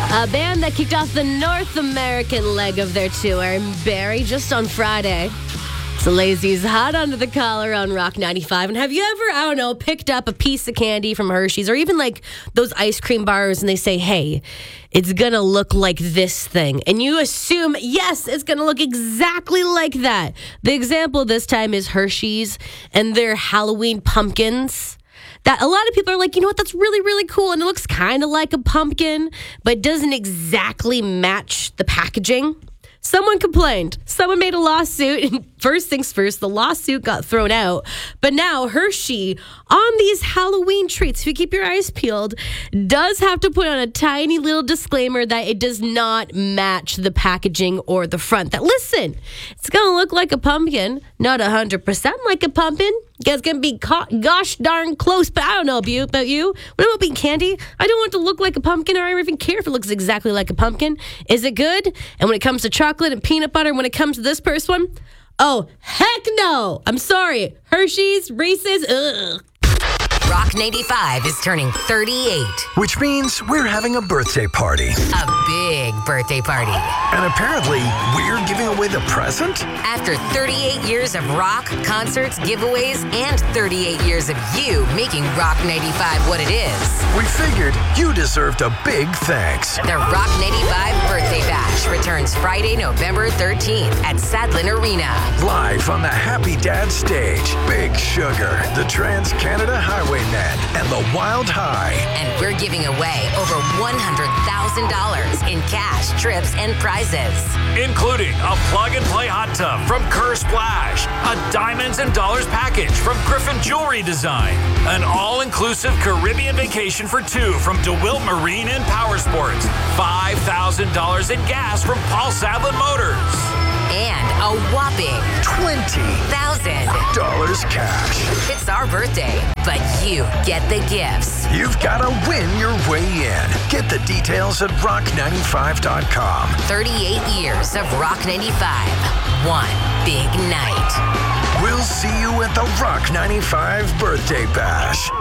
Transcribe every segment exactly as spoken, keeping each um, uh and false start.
A band that kicked off the North American leg of their tour, Barry, just on Friday. So Lazy's hot under the collar on Rock ninety-five. And have you ever, I don't know, picked up a piece of candy from Hershey's or even like those ice cream bars and they say, hey, it's going to look like this thing. And you assume, yes, it's going to look exactly like that. The example this time is Hershey's and their Halloween pumpkins. That a lot of people are like, you know what, that's really, really cool. And it looks kind of like a pumpkin, but doesn't exactly match the packaging. Someone complained. Someone made a lawsuit. And first things first, the lawsuit got thrown out. But now Hershey, on these Halloween treats, if you keep your eyes peeled, does have to put on a tiny little disclaimer that it does not match the packaging or the front. That, listen, it's going to look like a pumpkin, not one hundred percent like a pumpkin. It's going to be co- gosh darn close, but I don't know about you. About you. What about being candy? I don't want it to look like a pumpkin, or I don't even care if it looks exactly like a pumpkin. Is it good? And when it comes to chocolate and peanut butter, when it comes to this first one, oh, heck no. I'm sorry. Hershey's, Reese's, ugh. Rock ninety-five is turning thirty-eight. Which means we're having a birthday party. A big birthday party. And apparently, we're giving away the present? After thirty-eight years of rock, concerts, giveaways, and thirty-eight years of you making Rock ninety-five what it is, we figured you deserved a big thanks. The Rock ninety-five Birthday Bash returns Friday, November thirteenth at Sadlin Arena. Live on the Happy Dad stage, Big Sugar, the Trans-Canada Highwaymen, and the Wild High. And we're giving away over one hundred thousand dollars in cash, trips, and prizes. Including a plug-and-play hot tub from Kerr Splash, a Diamonds and Dollars package from Griffin Jewelry Design, an all-inclusive Caribbean vacation for two from DeWilt Marine and Power Sports, five thousand dollars in gas from Paul Sadlin Motors, and a whopping twenty thousand dollars cash. It's our birthday, but you get the gifts. You've got to win your way in. Get the details at rock ninety-five dot com. thirty-eight years of Rock ninety-five. One big night. We'll see you at the Rock ninety-five Birthday Bash.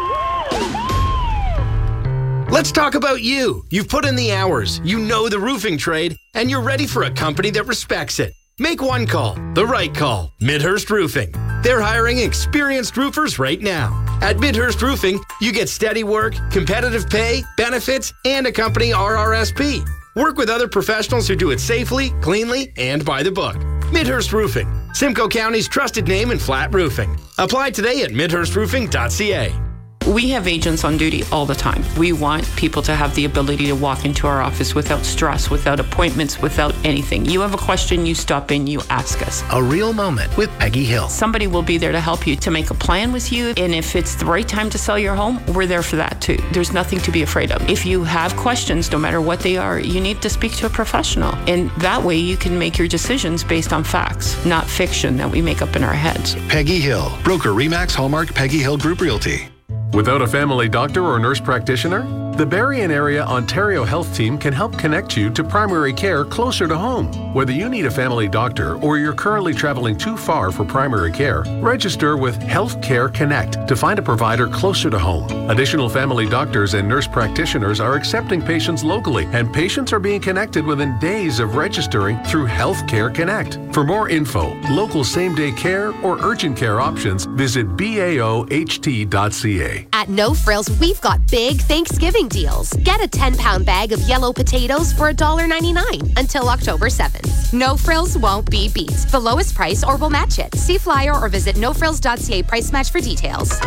Let's talk about you. You've put in the hours, you know the roofing trade, and you're ready for a company that respects it. Make one call, the right call, Midhurst Roofing. They're hiring experienced roofers right now. At Midhurst Roofing, you get steady work, competitive pay, benefits, and a company R R S P. Work with other professionals who do it safely, cleanly, and by the book. Midhurst Roofing, Simcoe County's trusted name in flat roofing. Apply today at midhurst roofing dot c a. We have agents on duty all the time. We want people to have the ability to walk into our office without stress, without appointments, without anything. You have a question, you stop in, you ask us. A real moment with Peggy Hill. Somebody will be there to help you, to make a plan with you. And if it's the right time to sell your home, we're there for that too. There's nothing to be afraid of. If you have questions, no matter what they are, you need to speak to a professional. And that way you can make your decisions based on facts, not fiction that we make up in our heads. Peggy Hill, broker Remax Hallmark Peggy Hill Group Realty. Without a family doctor or nurse practitioner? The Berrien Area Ontario Health Team can help connect you to primary care closer to home. Whether you need a family doctor or you're currently traveling too far for primary care, register with Healthcare Connect to find a provider closer to home. Additional family doctors and nurse practitioners are accepting patients locally, and patients are being connected within days of registering through Healthcare Connect. For more info, local same-day care or urgent care options, visit b a o h t dot c a. At No Frills, we've got big Thanksgiving deals. Get a ten-pound bag of yellow potatoes for one dollar ninety-nine until October seventh. No Frills won't be beat. The lowest price or we'll match it. See flyer or visit no frills dot c a price match for details.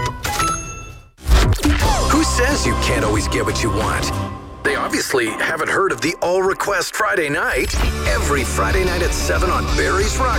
Who says you can't always get what you want? They obviously haven't heard of the All Request Friday Night. Every Friday night at seven on Barry's Rock